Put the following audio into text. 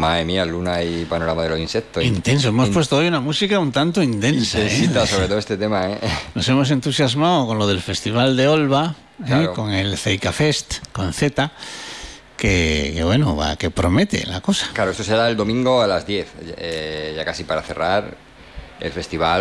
madre mía, Luna y Panorama de los Insectos. Intenso, hemos puesto hoy una música un tanto intensa. Intensita, sobre todo este tema, Nos hemos entusiasmado con lo del Festival de Olva, claro. Con el Zeica Fest, con Z, que bueno, que promete la cosa. Claro, esto será el domingo a las 10, ya casi para cerrar el festival.